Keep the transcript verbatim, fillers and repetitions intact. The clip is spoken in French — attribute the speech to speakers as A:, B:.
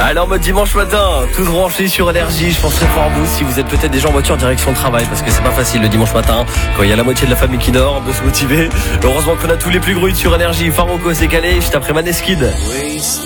A: Alors en mode dimanche matin, tous branchés sur Énergie, je pense très fort à vous si vous êtes peut-être déjà en voiture en direction de travail, parce que c'est pas facile le dimanche matin quand il y a la moitié de la famille qui dort de se motiver. Heureusement qu'on a tous les plus gros hits sur Énergie. Faroko, c'est calé, juste après Maneskid.